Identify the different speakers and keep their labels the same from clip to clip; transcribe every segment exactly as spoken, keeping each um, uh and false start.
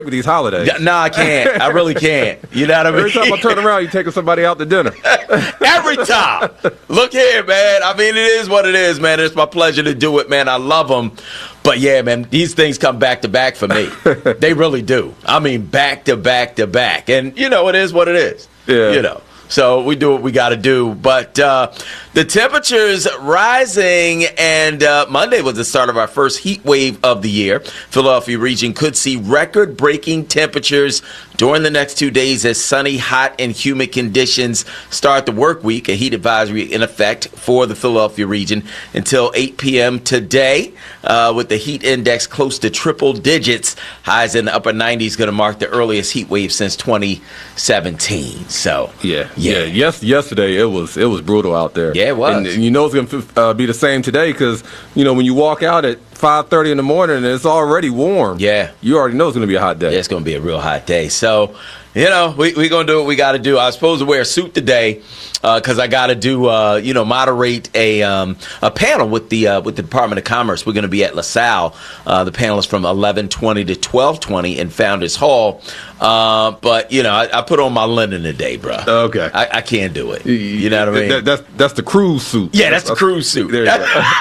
Speaker 1: with these holidays.
Speaker 2: Yeah, no, I can't. I really can't. You know what I mean?
Speaker 1: Every time I turn around, you taking somebody out to dinner.
Speaker 2: Every time. Look here, man. I mean, it is what it is, man. It's my pleasure to do it, man. I love them. But, yeah, man, these things come back to back for me. They really do. I mean, back to back to back. And, you know, it is what it is. Yeah. You know. So we do what we got to do. But uh, the temperatures rising, and uh, Monday was the start of our first heat wave of the year. Philadelphia region could see record-breaking temperatures during the next two days as sunny, hot, and humid conditions start the work week. A heat advisory in effect for the Philadelphia region until eight p.m. today, uh, with the heat index close to triple digits. Highs in the upper nineties going to mark the earliest heat wave since twenty seventeen. So,
Speaker 1: yeah. Yeah, yes. Yesterday it was it was brutal out there.
Speaker 2: Yeah, it was.
Speaker 1: And, and you know it's going to uh, be the same today because you know when you walk out at five thirty in the morning and it's already warm.
Speaker 2: Yeah,
Speaker 1: you already know it's going to be a hot day.
Speaker 2: Yeah, it's going to be a real hot day. So, you know, we we gonna do what we got to do. I was supposed to wear a suit today because uh, I got to do uh, you know moderate a um, a panel with the uh, with the Department of Commerce. We're going to be at LaSalle. Uh, the panel is from eleven twenty to twelve twenty in Founders Hall. Uh, but you know, I, I put on my linen today, bro.
Speaker 1: Okay,
Speaker 2: I, I can't do it. You know what I mean?
Speaker 1: That, that's that's the cruise suit.
Speaker 2: Yeah, that's, that's the cruise suit.
Speaker 1: There you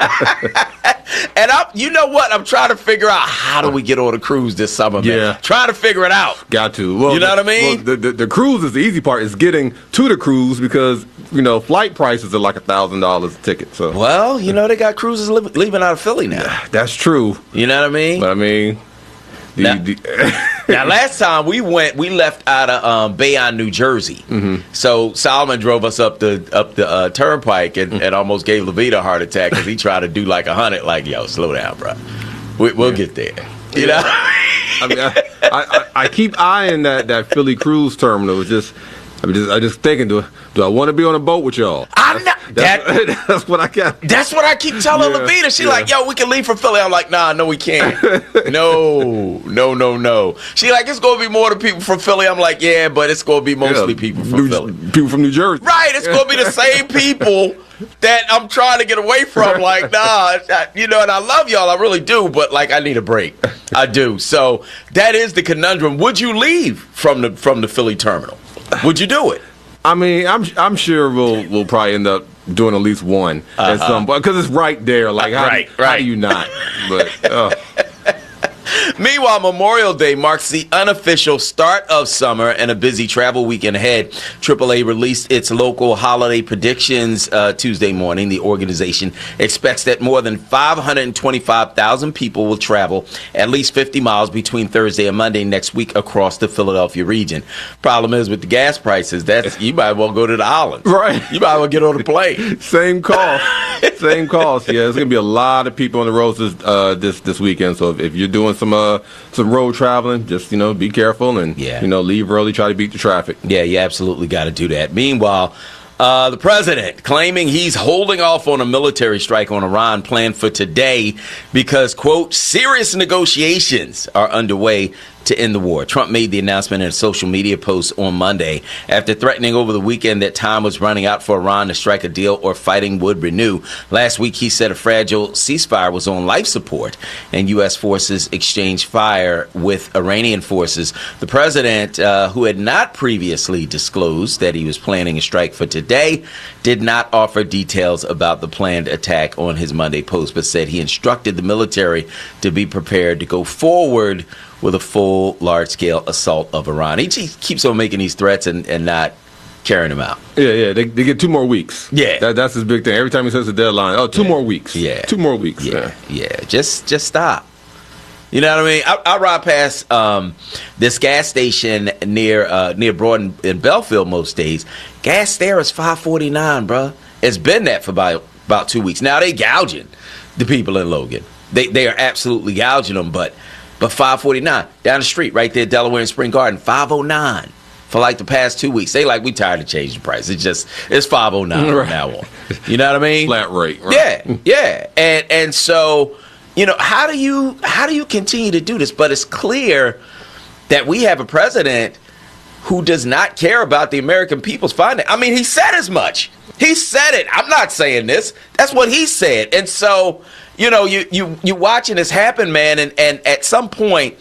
Speaker 1: go.
Speaker 2: And I'm, you know what? I'm trying to figure out how do we get on a cruise this summer, man.
Speaker 1: Yeah.
Speaker 2: Trying to figure it out.
Speaker 1: Got to. Well,
Speaker 2: you know
Speaker 1: the,
Speaker 2: what I mean?
Speaker 1: Well, the, the, the cruise is the easy part. Is getting to the cruise because, you know, flight prices are like one thousand dollars a ticket. So.
Speaker 2: Well, you know, they got cruises li- leaving out of Philly now.
Speaker 1: Yeah, that's true.
Speaker 2: You know what I mean?
Speaker 1: But, I mean... The,
Speaker 2: now,
Speaker 1: the
Speaker 2: now, last time we went, we left out of um, Bayonne, New Jersey.
Speaker 1: Mm-hmm.
Speaker 2: So Solomon drove us up the up the uh, turnpike and, mm-hmm. and almost gave Levita a heart attack because he tried to do like a hundred. Like, yo, slow down, bro. We, we'll yeah. get there. You know.
Speaker 1: I mean, I, I, I keep eyeing that, that Philly cruise terminal. It's just. I mean, just, I just thinking, do, do I want to be on a boat with y'all?
Speaker 2: I'm not.
Speaker 1: That's,
Speaker 2: that,
Speaker 1: that's, that's what I got.
Speaker 2: That's what I keep telling
Speaker 1: yeah,
Speaker 2: Levita. She's
Speaker 1: yeah.
Speaker 2: like, yo, we can leave for Philly. I'm like, nah, no, we can't. no, no, no, no. She like, it's going to be more than people from Philly. I'm like, yeah, but it's going to be mostly
Speaker 1: yeah,
Speaker 2: people from
Speaker 1: New,
Speaker 2: Philly.
Speaker 1: People from New Jersey.
Speaker 2: Right. It's going to be the same people that I'm trying to get away from. Like, nah, I, you know, and I love y'all. I really do. But, like, I need a break. I do. So that is the conundrum. Would you leave from the from the Philly terminal? Would you do it?
Speaker 1: I mean, I'm I'm sure we'll we'll probably end up doing at least one uh-huh. at some point because it's right there. Like, how,
Speaker 2: right,
Speaker 1: do,
Speaker 2: right.
Speaker 1: how do you not? But. Uh.
Speaker 2: Meanwhile, Memorial Day marks the unofficial start of summer and a busy travel weekend ahead. triple A released its local holiday predictions uh, Tuesday morning. The organization expects that more than five hundred twenty-five thousand people will travel at least fifty miles between Thursday and Monday next week across the Philadelphia region. Problem is with the gas prices, that's you might well go to the islands.
Speaker 1: Right.
Speaker 2: You might well get on the plane.
Speaker 1: Same cost. Same cost. Yeah, there's going to be a lot of people on the roads this uh, this, this weekend. So if, if you're doing some uh, some road traveling, just, you know, be careful and, yeah. you know, leave early, try to beat the traffic.
Speaker 2: Yeah, you absolutely got to do that. Meanwhile, uh, the president claiming he's holding off on a military strike on Iran planned for today because, quote, serious negotiations are underway to end the war. Trump made the announcement in a social media post on Monday after threatening over the weekend that time was running out for Iran to strike a deal or fighting would renew. Last week, he said a fragile ceasefire was on life support and U S forces exchanged fire with Iranian forces. The president, uh, who had not previously disclosed that he was planning a strike for today, did not offer details about the planned attack on his Monday post, but said he instructed the military to be prepared to go forward with a full, large-scale assault of Iran. He keeps on making these threats and, and not carrying them out.
Speaker 1: Yeah, yeah. They, they get two more weeks.
Speaker 2: Yeah.
Speaker 1: That, that's his big thing. Every time he says a deadline, oh, two
Speaker 2: yeah.
Speaker 1: more weeks.
Speaker 2: Yeah.
Speaker 1: Two more weeks.
Speaker 2: Yeah, yeah. yeah. Just just stop. You know what I mean? I, I ride past um, this gas station near uh, near Broad and Belfield most days. Gas there is five forty-nine, bro. It's been that for about, about two weeks. Now they gouging the people in Logan. They they are absolutely gouging them, but but five forty-nine down the street right there, Delaware and Spring Garden, five oh nine for like the past two weeks. They like we tired of changing the price. It's just it's five oh nine
Speaker 1: right.
Speaker 2: from now on. You know what I mean?
Speaker 1: Flat rate. Right?
Speaker 2: Yeah, yeah, and and so. You know, how do you how do you continue to do this? But it's clear that we have a president who does not care about the American people's finance. I mean, he said as much. He said it. I'm not saying this. That's what he said. And so, you know, you you you watching this happen, man, and, and at some point,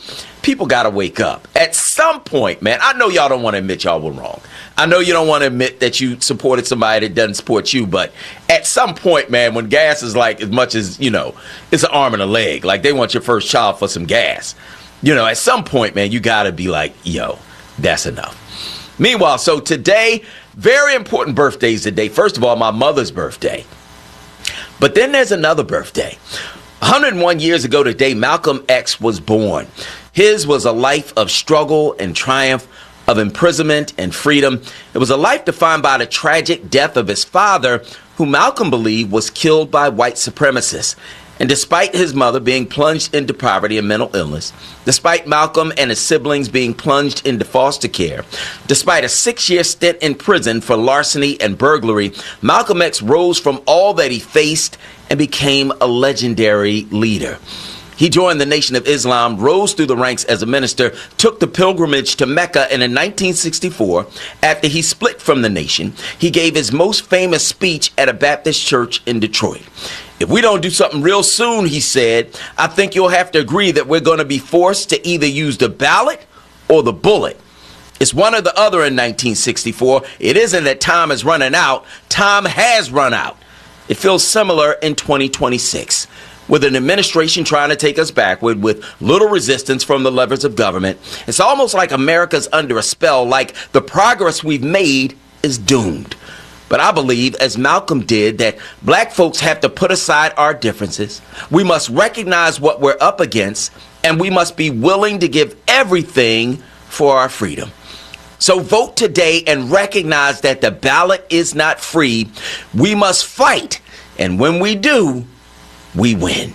Speaker 2: people got to wake up. At some point, man, I know y'all don't want to admit y'all were wrong. I know you don't want to admit that you supported somebody that doesn't support you, but at some point, man, when gas is like as much as, you know, it's an arm and a leg, like they want your first child for some gas. You know, at some point, man, you got to be like, yo, that's enough. Meanwhile, so today, very important birthdays today. First of all, my mother's birthday. But then there's another birthday. one hundred one years ago today, Malcolm X was born. His was a life of struggle and triumph, of imprisonment and freedom. It was a life defined by the tragic death of his father, who Malcolm believed was killed by white supremacists. And despite his mother being plunged into poverty and mental illness, despite Malcolm and his siblings being plunged into foster care, despite a six-year stint in prison for larceny and burglary, Malcolm X rose from all that he faced and became a legendary leader. He joined the Nation of Islam, rose through the ranks as a minister, took the pilgrimage to Mecca, and in nineteen sixty-four, after he split from the nation, he gave his most famous speech at a Baptist church in Detroit. If we don't do something real soon, he said, I think you'll have to agree that we're going to be forced to either use the ballot or the bullet. It's one or the other in nineteen sixty-four. It isn't that time is running out. Time has run out. It feels similar in twenty twenty-six. With an administration trying to take us backward with little resistance from the levers of government. It's almost like America's under a spell, like the progress we've made is doomed. But I believe, as Malcolm did, that black folks have to put aside our differences. We must recognize what we're up against, and we must be willing to give everything for our freedom. So vote today and recognize that the ballot is not free. We must fight, and when we do, we win.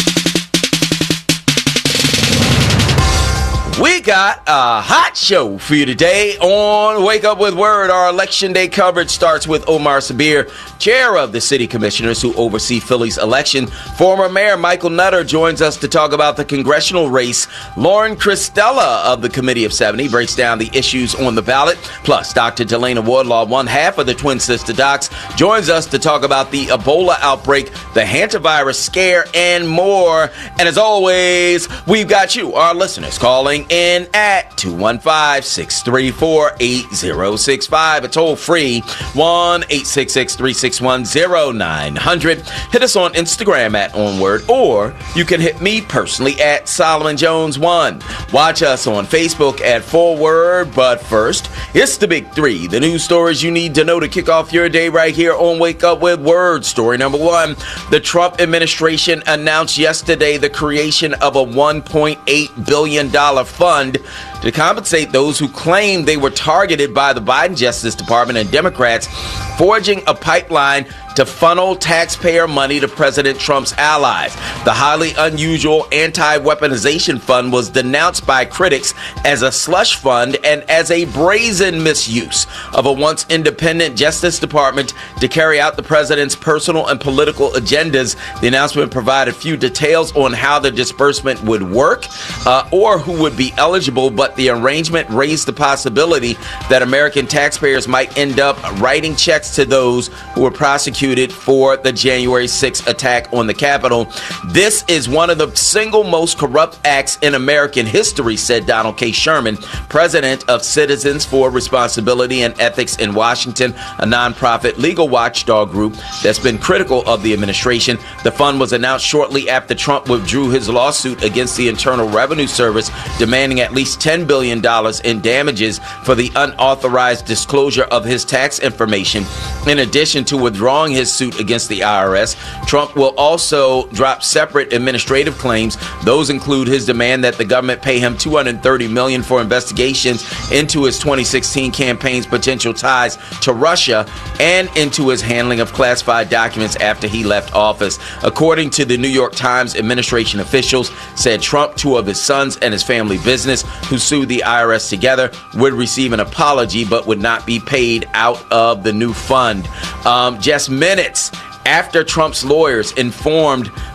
Speaker 2: We got a hot show for you today on Wake Up With Word. Our Election Day coverage starts with Omar Sabir, chair of the city commissioners who oversee Philly's election. Former Mayor Michael Nutter joins us to talk about the congressional race. Lauren Cristella of the Committee of seventy breaks down the issues on the ballot. Plus, Doctor Delana Wardlaw, one half of the Twin Sister Docs, joins us to talk about the Ebola outbreak, the hantavirus scare, and more. And as always, we've got you, our listeners, calling in at two one five, six three four, eight zero six five. A toll free one eight six six, three six one, zero nine hundred. Hit us on Instagram at Onward, or you can hit me personally at Solomon Jones one. Watch us on Facebook at Forward. But first, it's the big three, the news stories you need to know to kick off your day right here on Wake Up With Word. Story number one, the Trump administration announced yesterday the creation of a one point eight billion dollars fund to compensate those who claim they were targeted by the Biden Justice Department and Democrats, forging a pipeline to funnel taxpayer money to President Trump's allies. The highly unusual anti-weaponization fund was denounced by critics as a slush fund and as a brazen misuse of a once independent Justice Department to carry out the president's personal and political agendas. The announcement provided few details on how the disbursement would work uh, or who would be eligible, but the arrangement raised the possibility that American taxpayers might end up writing checks to those who were prosecuted for the January sixth attack on the Capitol. This is one of the single most corrupt acts in American history, said Donald K. Sherman, president of Citizens for Responsibility and Ethics in Washington, a nonprofit legal watchdog group that's been critical of the administration. The fund was announced shortly after Trump withdrew his lawsuit against the Internal Revenue Service, demanding at least ten billion dollars in damages for the unauthorized disclosure of his tax information. In addition to withdrawing his suit against the I R S, Trump will also drop separate administrative claims. Those include his demand that the government pay him two hundred thirty million dollars for investigations into his twenty sixteen campaign's potential ties to Russia and into his handling of classified documents after he left office. According to the New York Times, administration officials said Trump, two of his sons, and his family business, who sued the I R S together, would receive an apology but would not be paid out of the new fund. Um, just minutes after Trump's lawyers informed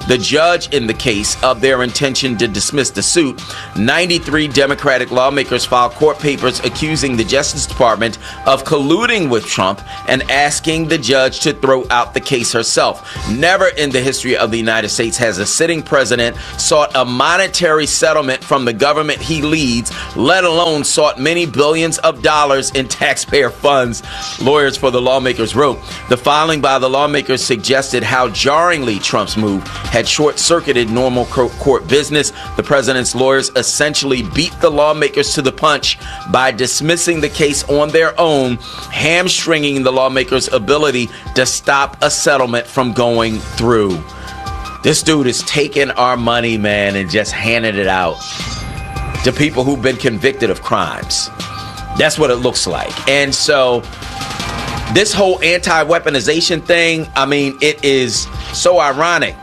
Speaker 2: the judge in the case of their intention to dismiss the suit, ninety-three Democratic lawmakers filed court papers accusing the Justice Department of colluding with Trump and asking the judge to throw out the case herself. Never in the history of the United States has a sitting president sought a monetary settlement from the government he leads, let alone sought many billions of dollars in taxpayer funds, lawyers for the lawmakers wrote. The filing by the lawmakers suggested how jarringly Trump's move had short-circuited normal court business. The president's lawyers essentially beat the lawmakers to the punch by dismissing the case on their own, hamstringing the lawmakers' ability to stop a settlement from going through. This dude is taking our money, man, and just handing it out to people who've been convicted of crimes. That's what it looks like. And so this whole anti-weaponization thing, I mean, it is so ironic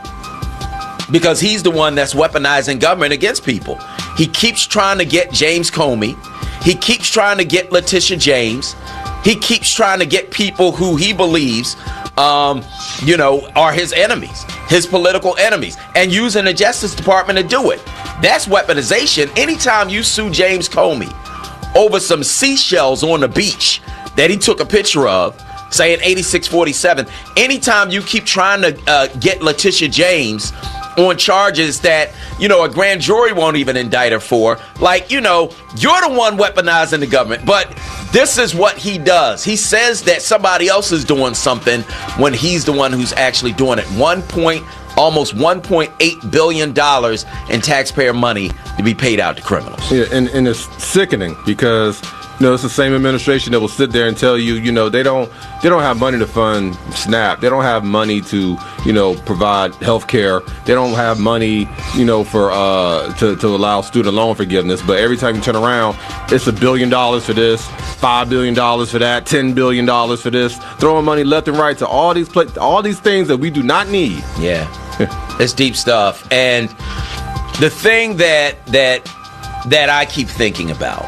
Speaker 2: because he's the one that's weaponizing government against people. He keeps trying to get James Comey. He keeps trying to get Letitia James. He keeps trying to get people who he believes, um, you know, are his enemies, his political enemies, and using the Justice Department to do it. That's weaponization. Anytime you sue James Comey over some seashells on the beach that he took a picture of, saying eighty-six forty-seven, anytime you keep trying to uh, get Letitia James on charges that, you know, a grand jury won't even indict her for, like, you know, you're the one weaponizing the government. But this is what he does. He says that somebody else is doing something when he's the one who's actually doing it. One point, almost one point eight billion dollars in taxpayer money to be paid out to criminals.
Speaker 1: Yeah, and, and it's sickening because, you know, it's the same administration that will sit there and tell you, you know, they don't they don't have money to fund SNAP. They don't have money to, you know, provide health care. They don't have money, you know, for uh, to, to allow student loan forgiveness. But every time you turn around, it's a billion dollars for this, five billion dollars for that, ten billion dollars for this, throwing money left and right to all these pla- all these things that we do not need.
Speaker 2: Yeah, it's deep stuff. And the thing that that that I keep thinking about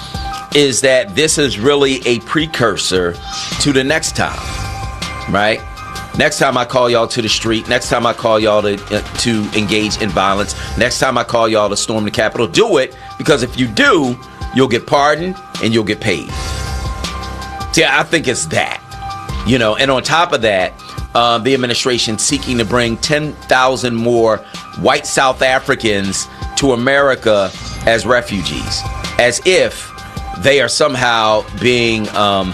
Speaker 2: is that this is really a precursor to the next time, right? Next time I call y'all to the street, next time I call y'all to uh, to engage in violence, next time I call y'all to storm the Capitol, do it, because if you do, you'll get pardoned and you'll get paid. See, I think it's that, you know, and on top of that, uh, the administration seeking to bring ten thousand more white South Africans to America as refugees, as if they are somehow being um,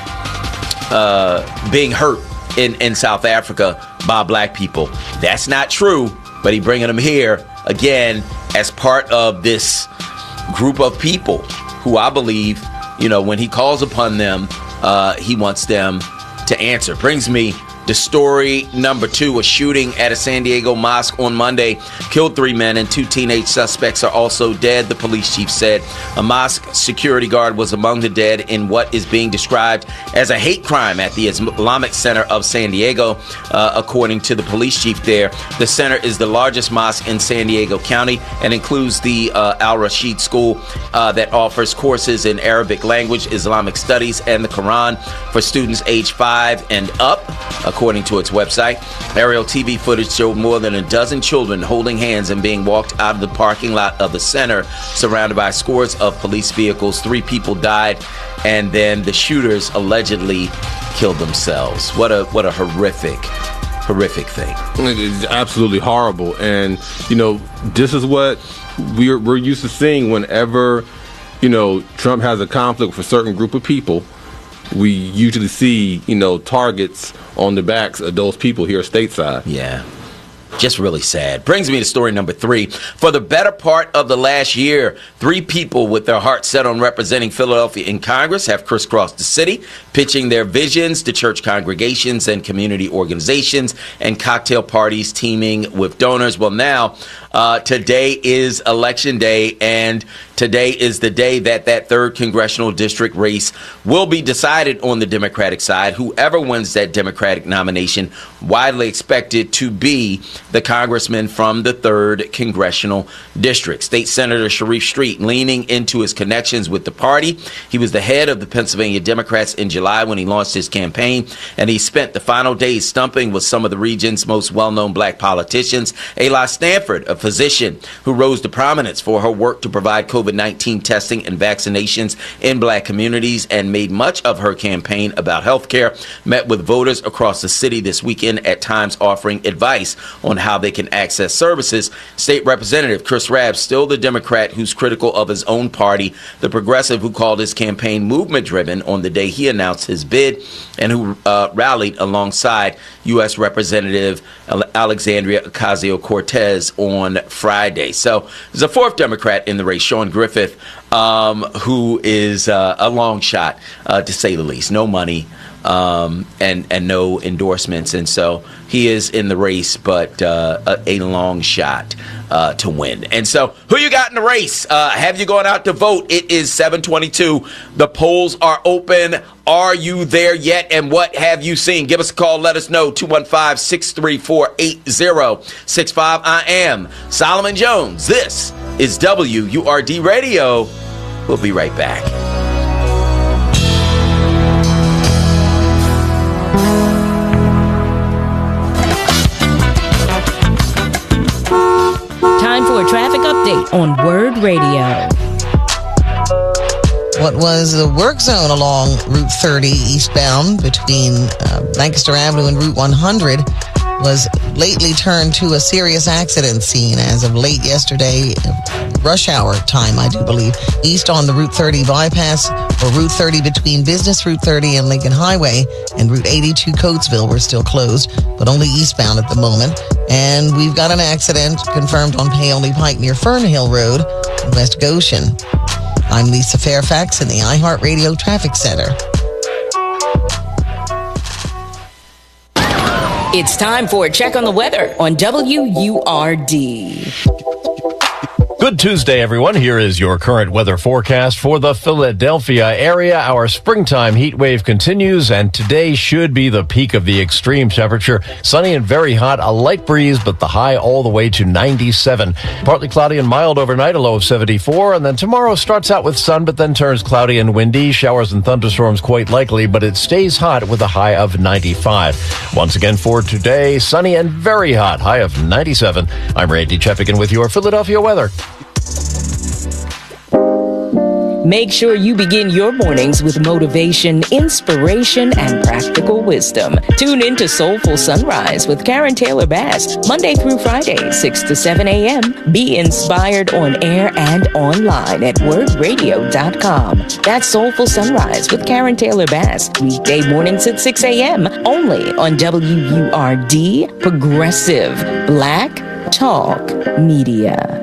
Speaker 2: uh, being hurt in, in South Africa by black people. That's not true, but he's bringing them here, again, as part of this group of people who I believe, you know, when he calls upon them, uh, he wants them to answer. Brings me to story number two. A shooting at a San Diego mosque on Monday killed three men and two teenage suspects are also dead, the police chief said. A mosque security guard was among the dead in what is being described as a hate crime at the Islamic Center of San Diego, uh, according to the police chief there. The center is the largest mosque in San Diego County and includes the uh, Al Rashid School uh, that offers courses in Arabic language, Islamic studies, and the Quran for students age five and up, according to its website. Aerial T V footage showed more than a dozen children holding hands and being walked out of the parking lot of the center, surrounded by scores of police vehicles. Three people died, and then the shooters allegedly killed themselves. What a what a horrific, horrific thing.
Speaker 1: It is absolutely horrible. And, you know, this is what we're, we're used to seeing whenever, you know, Trump has a conflict with a certain group of people. We usually see, you know, targets on the backs of those people here stateside.
Speaker 2: Yeah. Just really sad. Brings me to story number three. For the better part of the last year, three people with their hearts set on representing Philadelphia in Congress have crisscrossed the city, pitching their visions to church congregations and community organizations and cocktail parties teaming with donors. Well, now, uh, today is election day, and Today is the day that that third congressional district race will be decided on the Democratic side. Whoever wins that Democratic nomination, widely expected to be the congressman from the third congressional district. State Senator Sharif Street leaning into his connections with the party. He was the head of the Pennsylvania Democrats in July when he launched his campaign, and he spent the final days stumping with some of the region's most well-known black politicians. Ayla Stanford, a physician who rose to prominence for her work to provide COVID nineteen testing and vaccinations in black communities and made much of her campaign about health care, met with voters across the city this weekend, at times offering advice on how they can access services. State Representative Chris Rabb, still the Democrat who's critical of his own party, the progressive who called his campaign movement-driven on the day he announced his bid, and who uh, rallied alongside U S Representative Alexandria Ocasio-Cortez on Friday. So there's a fourth Democrat in the race, Sean Griffith, um, who is uh, a long shot, uh, to say the least. No money um, and, and no endorsements. And so he is in the race, but uh, a, a long shot uh, to win. And so who you got in the race? Uh, have you gone out to vote? It is seven twenty-two. The polls are open. Are you there yet? And what have you seen? Give us a call. Let us know. two one five, six three four, eight zero six five. I am Solomon Jones. This is W U R D Radio. We'll be right back.
Speaker 3: Time for a traffic update on Word Radio.
Speaker 4: What was the work zone along Route thirty eastbound between uh, Lancaster Avenue and Route one hundred was lately turned to a serious accident scene as of late yesterday, rush hour time, I do believe. East on the Route thirty bypass, or Route thirty between Business Route thirty and Lincoln Highway, and Route eighty-two Coatesville were still closed, but only eastbound at the moment. And we've got an accident confirmed on Paoli Pike near Fernhill Road in West Goshen. I'm Lisa Fairfax in the iHeartRadio Traffic Center.
Speaker 3: It's time for a check on the weather on W U R D.
Speaker 5: Good Tuesday, everyone. Here is your current weather forecast for the Philadelphia area. Our springtime heat wave continues, and today should be the peak of the extreme temperature. Sunny and very hot, a light breeze, but the high all the way to ninety-seven. Partly cloudy and mild overnight, a low of seventy-four. And then tomorrow starts out with sun, but then turns cloudy and windy. Showers and thunderstorms quite likely, but it stays hot with a high of ninety-five. Once again for today, sunny and very hot, high of ninety-seven. I'm Randy Cheppigan with your Philadelphia weather.
Speaker 3: Make sure you begin your mornings with motivation, inspiration, and practical wisdom. Tune in to Soulful Sunrise with Karen Taylor Bass, Monday through Friday, six to seven a.m. Be inspired on air and online at word radio dot com. That's Soulful Sunrise with Karen Taylor Bass, weekday mornings at six a.m. only on W U R D, Progressive Black Talk Media.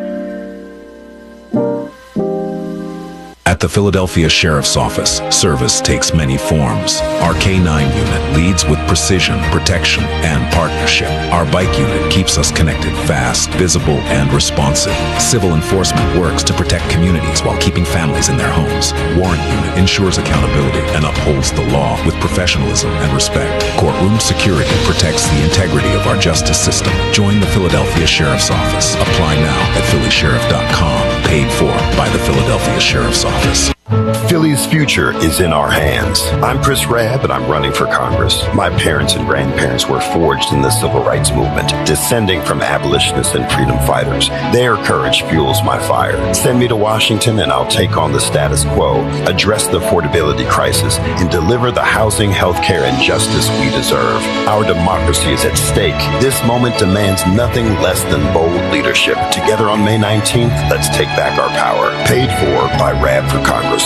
Speaker 6: At the Philadelphia Sheriff's Office, service takes many forms. Our K nine unit leads with precision, protection, and partnership. Our bike unit keeps us connected fast, visible, and responsive. Civil enforcement works to protect communities while keeping families in their homes. Warrant unit ensures accountability and upholds the law with professionalism and respect. Courtroom security protects the integrity of our justice system. Join the Philadelphia Sheriff's Office. Apply now at philly sheriff dot com. Paid for by the Philadelphia Sheriff's Office.
Speaker 7: Philly's future is in our hands. I'm Chris Rabb, and I'm running for Congress. My parents and grandparents were forged in the civil rights movement, descending from abolitionists and freedom fighters. Their courage fuels my fire. Send me to Washington, and I'll take on the status quo, address the affordability crisis, and deliver the housing, health care, and justice we deserve. Our democracy is at stake. This moment demands nothing less than bold leadership. Together on May nineteenth, let's take back our power. Paid for by Rabb for Congress.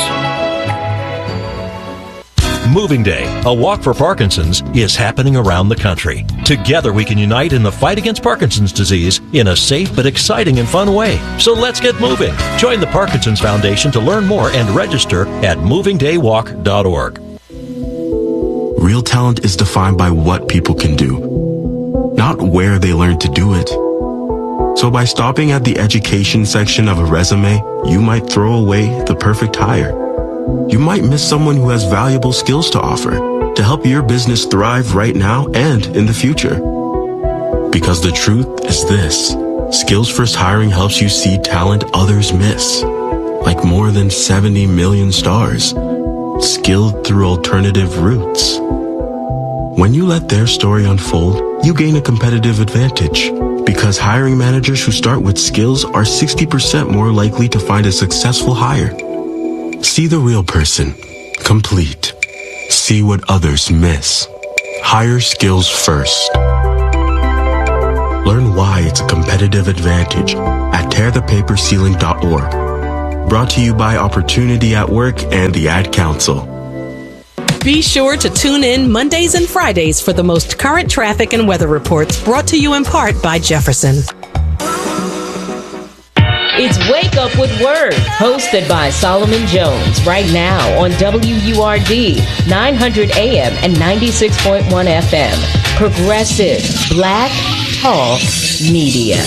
Speaker 8: Moving Day, a walk for Parkinson's, is happening around the country. Together we can unite in the fight against Parkinson's disease in a safe but exciting and fun way. So let's get moving. Join the Parkinson's Foundation to learn more and register at moving day walk dot org.
Speaker 9: Real talent is defined by what people can do, not where they learn to do it. So by stopping at the education section of a resume, you might throw away the perfect hire. You might miss someone who has valuable skills to offer to help your business thrive right now and in the future. Because the truth is this, Skills First Hiring helps you see talent others miss, like more than seventy million stars, skilled through alternative routes. When you let their story unfold, you gain a competitive advantage because hiring managers who start with skills are sixty percent more likely to find a successful hire. See the real person, complete. See what others miss. Hire skills first. Learn why it's a competitive advantage at tear the paper ceiling dot org. Brought to you by Opportunity at Work and the Ad Council.
Speaker 10: Be sure to tune in Mondays and Fridays for the most current traffic and weather reports, brought to you in part by Jefferson.
Speaker 3: It's Wake Up with Word, hosted by Solomon Jones, right now on W U R D, nine hundred A M and ninety-six point one F M. Progressive Black Talk Media.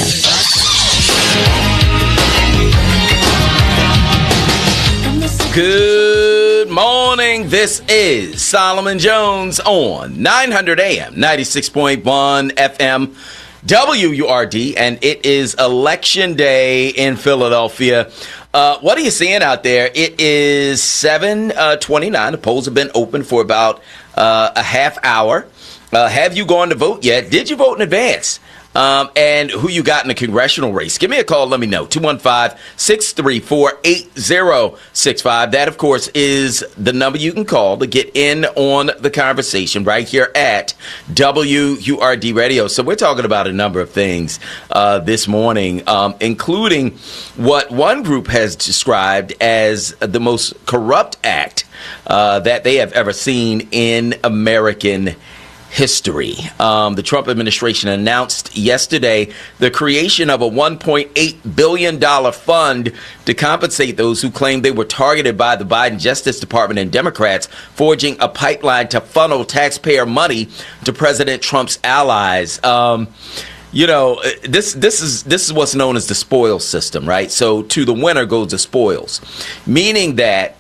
Speaker 2: Good morning. This is Solomon Jones on nine hundred A M, ninety-six point one F M. W U R D, and it is election day in Philadelphia. Uh, what are you seeing out there? It is seven twenty-nine. The polls have been open for about uh, a half hour. Uh, have you gone to vote yet? Did you vote in advance? Um, and who you got in the congressional race? Give me a call. Let me know. two one five, six three four, eight zero six five. That, of course, is the number you can call to get in on the conversation right here at W U R D Radio. So we're talking about a number of things uh, this morning, um, including what one group has described as the most corrupt act uh, that they have ever seen in American history. Um, the Trump administration announced yesterday the creation of a one point eight billion dollars fund to compensate those who claimed they were targeted by the Biden Justice Department and Democrats, forging a pipeline to funnel taxpayer money to President Trump's allies. Um, you know, this this is this is what's known as the spoils system, right? So to the winner goes the spoils, meaning that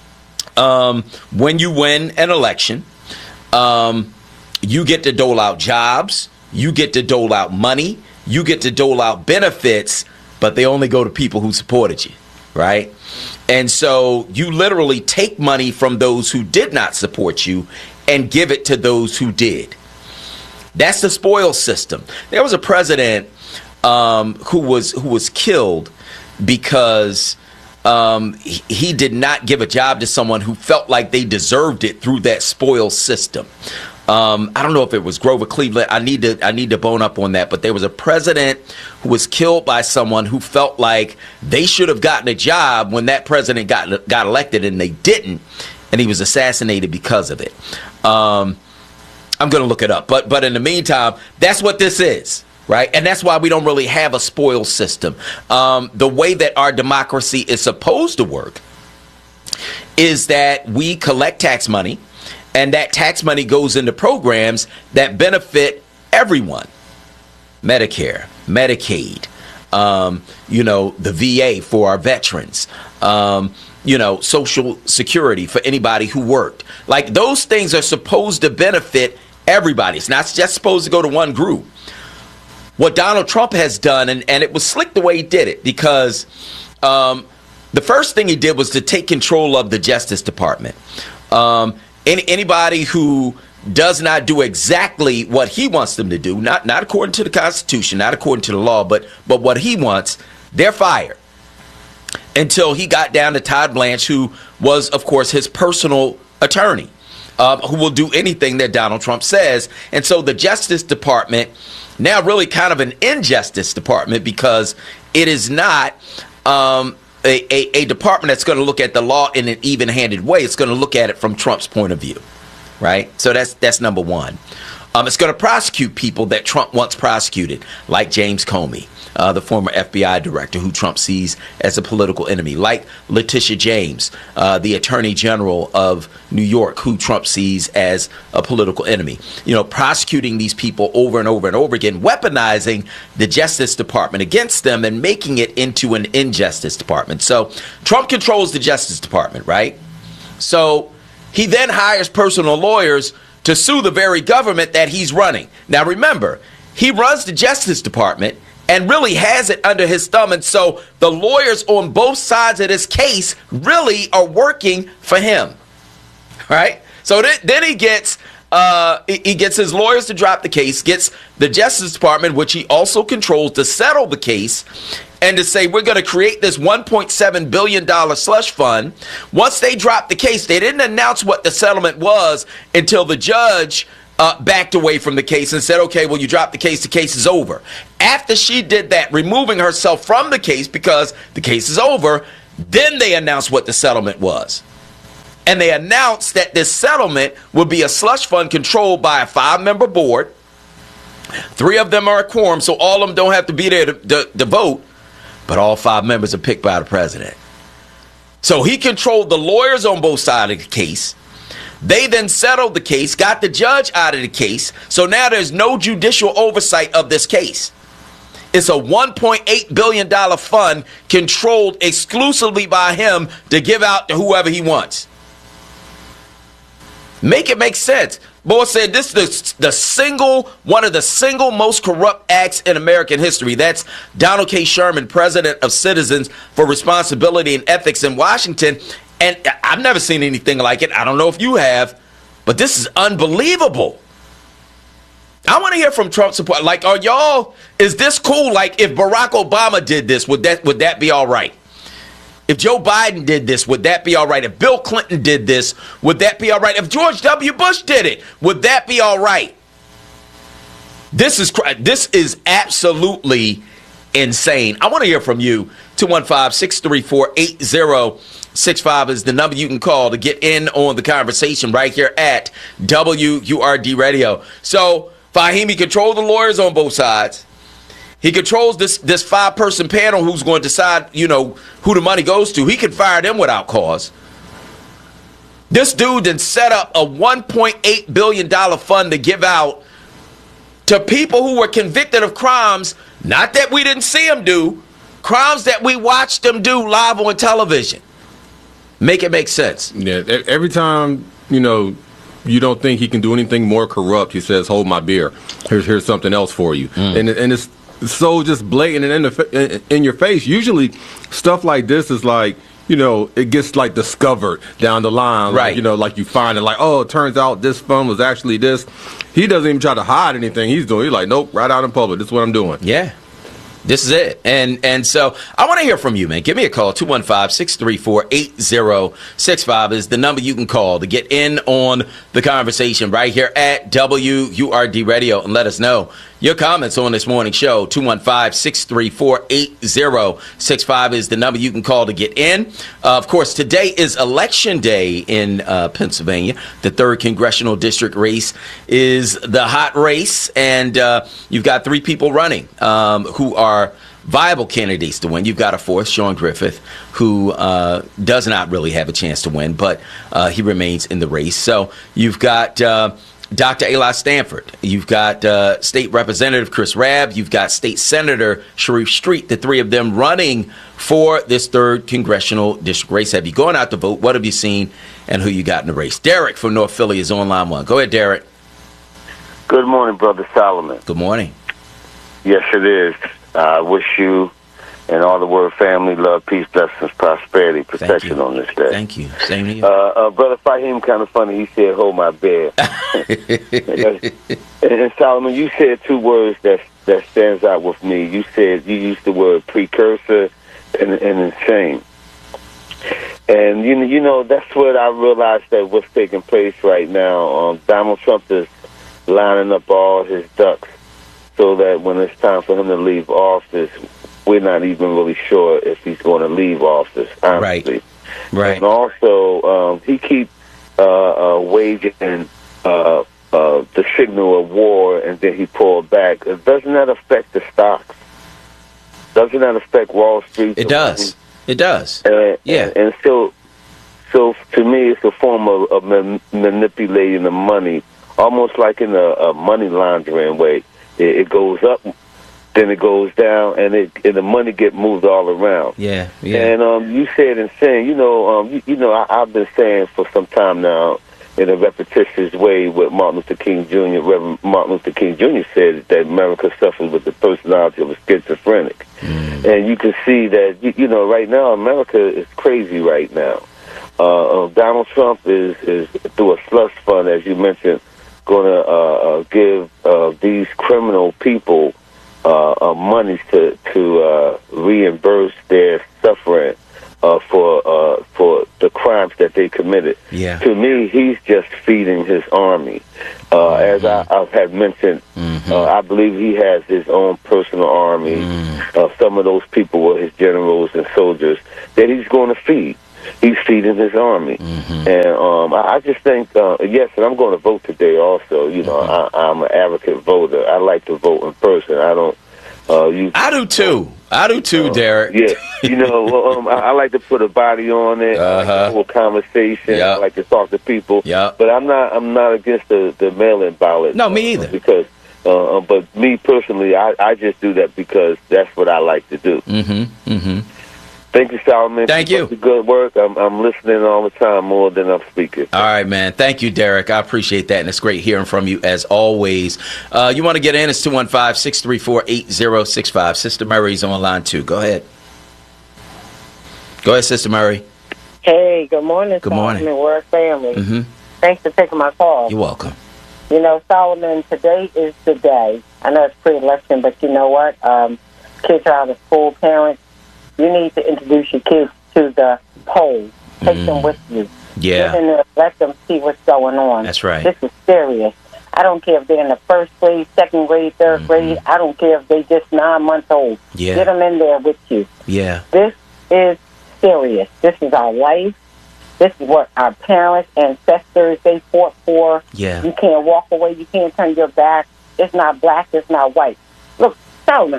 Speaker 2: um, when you win an election, um, you get to dole out jobs, you get to dole out money, you get to dole out benefits, but they only go to people who supported you, right? And so you literally take money from those who did not support you and give it to those who did. That's the spoils system. There was a president um, who was who was killed because um, he, he did not give a job to someone who felt like they deserved it through that spoils system. Um, I don't know if it was Grover Cleveland. I need to I need to bone up on that. But there was a president who was killed by someone who felt like they should have gotten a job when that president got got elected, and they didn't, and he was assassinated because of it. Um, I'm going to look it up. But but in the meantime, that's what this is, right? And that's why we don't really have a spoils system. Um, the way that our democracy is supposed to work is that we collect tax money, and that tax money goes into programs that benefit everyone. Medicare, Medicaid, um, you know, the V A for our veterans, um, you know, Social Security for anybody who worked. Like, those things are supposed to benefit everybody. It's not just supposed to go to one group. What Donald Trump has done, and, and it was slick the way he did it, because um, the first thing he did was to take control of the Justice Department. Um, Any, anybody who does not do exactly what he wants them to do, not not according to the Constitution, not according to the law, but but what he wants, they're fired. Until he got down to Todd Blanche, who was, of course, his personal attorney, uh, who will do anything that Donald Trump says. And so the Justice Department, now really kind of an injustice department, because it is not um, A, a, a department that's going to look at the law in an even-handed way. It's going to look at it from Trump's point of view, right? So that's that's number one. Um, it's going to prosecute people that Trump wants prosecuted, like James Comey, uh, the former F B I director who Trump sees as a political enemy, like Letitia James, uh, the Attorney General of New York, who Trump sees as a political enemy. You know, prosecuting these people over and over and over again, weaponizing the Justice Department against them and making it into an injustice department. So Trump controls the Justice Department, right? So he then hires personal lawyers to sue the very government that he's running. Now, remember, he runs the Justice Department and really has it under his thumb. And so the lawyers on both sides of this case really are working for him. Right? So th- then he gets uh, he gets his lawyers to drop the case, gets the Justice Department, which he also controls, to settle the case and to say, we're going to create this one point seven billion dollars slush fund. Once they dropped the case, they didn't announce what the settlement was until the judge uh, backed away from the case and said, okay, well, you dropped the case. The case is over. After she did that, removing herself from the case because the case is over, then they announced what the settlement was. And they announced that this settlement would be a slush fund controlled by a five-member board. Three of them are a quorum, so all of them don't have to be there to, to, to vote. But all five members are picked by the president. So he controlled the lawyers on both sides of the case. They then settled the case, got the judge out of the case. So now there's no judicial oversight of this case. It's a one point eight billion dollars fund controlled exclusively by him to give out to whoever he wants. Make it make sense. Boy said this is the, the single, one of the single most corrupt acts in American history. That's Donald K. Sherman, president of Citizens for Responsibility and Ethics in Washington. And I've never seen anything like it. I don't know if you have, but this is unbelievable. I want to hear from Trump support. Like, are y'all, is this cool? Like, if Barack Obama did this, would that would that be all right? If Joe Biden did this, would that be all right? If Bill Clinton did this, would that be all right? If George W. Bush did it, would that be all right? This is this is absolutely insane. I want to hear from you. two one five, six three four, eight zero six five is the number you can call to get in on the conversation right here at W U R D Radio. So Fahimi controls the lawyers on both sides. He controls this this five-person panel who's going to decide, you know, who the money goes to. He can fire them without cause. This dude then set up a one point eight billion dollars fund to give out to people who were convicted of crimes, not that we didn't see them do, crimes that we watched them do live on television. Make it make sense.
Speaker 1: Yeah, every time, you know, you don't think he can do anything more corrupt, he says, hold my beer. Here's here's something else for you. Mm. And and it's so just blatant and in, the, in your face. Usually stuff like this is like, you know, it gets like discovered down the line.
Speaker 2: Right.
Speaker 1: Like, you know, like you find it like, oh, it turns out this fund was actually this. He doesn't even try to hide anything he's doing. He's like, nope, right out in public. This is what I'm doing.
Speaker 2: Yeah. This is it. And and so I want to hear from you, man. Give me a call. two one five, six three four, eight zero six five is the number you can call to get in on the conversation right here at W U R D Radio and let us know your comments on this morning show. two one five, six three four, eight zero six five is the number you can call to get in. Uh, of course, today is Election Day in uh, Pennsylvania. The third congressional district race is the hot race, and uh, you've got three people running um, who are viable candidates to win. You've got a fourth, Sean Griffith, who uh, does not really have a chance to win, but uh, he remains in the race. So you've got uh, Doctor Eli Stanford. You've got uh, State Representative Chris Rabb. You've got State Senator Sharif Street, the three of them running for this third congressional district race. Have you gone out to vote? What have you seen and who you got in the race? Derek from North Philly is on line one. Go ahead, Derek.
Speaker 11: Good morning, Brother Solomon.
Speaker 2: Good morning.
Speaker 11: Yes, it is. I uh, wish you and all the Word family love, peace, blessings, prosperity, protection on this day.
Speaker 2: Thank you. Same to you.
Speaker 11: Uh, uh, Brother Fahim, kind of funny, he said, hold my beer. and, and Solomon, you said two words that that stands out with me. You said, you used the word precursor and, and insane. And, you know, you know, that's what I realized that what's taking place right now. Um, Donald Trump is lining up all his ducks so that when it's time for him to leave office, we're not even really sure if he's going to leave office, honestly.
Speaker 2: Right. Right.
Speaker 11: And also, um, he keeps uh, uh, waging uh, uh, the signal of war, and then he pulled back. Doesn't that affect the stocks? doesn't that affect Wall Street?
Speaker 2: It does. It does.
Speaker 11: And,
Speaker 2: yeah.
Speaker 11: And, and so, so to me, it's a form of, of man, manipulating the money, almost like in a, a money laundering way. It, it goes up, then it goes down, and it and the money get moved all around.
Speaker 2: Yeah, yeah.
Speaker 11: And um, you said and saying, you know, um, you, you know, I, I've been saying for some time now, in a repetitious way, what Martin Luther King Junior Reverend Martin Luther King Junier said, that America suffers with the personality of a schizophrenic. Mm. And you can see that, you, you know, right now, America is crazy right now. Uh, uh, Donald Trump is, is, through a slush fund, as you mentioned, going to uh, uh, give uh, these criminal people uh, uh, money to, to uh, reimburse their suffering Uh, for uh, for the crimes that they committed.
Speaker 2: Yeah.
Speaker 11: To me, he's just feeding his army. Uh, mm-hmm. As I, I have mentioned, mm-hmm. uh, I believe he has his own personal army. Mm. Uh, some of those people were his generals and soldiers that he's going to feed. He's feeding his army. Mm-hmm. And um, I, I just think, uh, yes, and I'm going to vote today also. You know, mm-hmm. I, I'm an advocate voter. I like to vote in person. I don't Uh, you,
Speaker 2: I do too. I do too, uh, Derek.
Speaker 11: Yeah, you know, um, I, I like to put a body on it. Uh-huh. I like to hold conversation. Yep. I like to talk to people.
Speaker 2: Yep.
Speaker 11: But I'm not. I'm not against the, the mail-in ballot.
Speaker 2: No, me either.
Speaker 11: Because, uh, but me personally, I, I just do that because that's what I like to do.
Speaker 2: Mm-hmm. Mm-hmm.
Speaker 11: Thank you, Solomon.
Speaker 2: Thank you.
Speaker 11: Good work. I'm, I'm listening all the time more than I'm speaking.
Speaker 2: All right, man. Thank you, Derek. I appreciate that, and it's great hearing from you as always. Uh, you want to get in? It's two one five, six three four, eight zero six five. Sister Murray's on line two. Go ahead. Go ahead, Sister Murray.
Speaker 12: Hey, good morning,
Speaker 2: Good morning.
Speaker 12: Solomon Word family.
Speaker 2: Mm-hmm.
Speaker 12: Thanks for taking my call.
Speaker 2: You're welcome.
Speaker 12: You know, Solomon, today is the day. I know it's pre-election, but you know what? Um, kids are out of school, parents. You need to introduce your kids to the polls. Take mm. them with you.
Speaker 2: Yeah.
Speaker 12: Get in there, let them see what's going on.
Speaker 2: That's right.
Speaker 12: This is serious. I don't care if they're in the first grade, second grade, third mm-hmm. grade. I don't care if they're just nine months old.
Speaker 2: Yeah.
Speaker 12: Get them in there with you.
Speaker 2: Yeah.
Speaker 12: This is serious. This is our life. This is what our parents, ancestors, they fought for.
Speaker 2: Yeah.
Speaker 12: You can't walk away. You can't turn your back. It's not black. It's not white. Look, Solomon,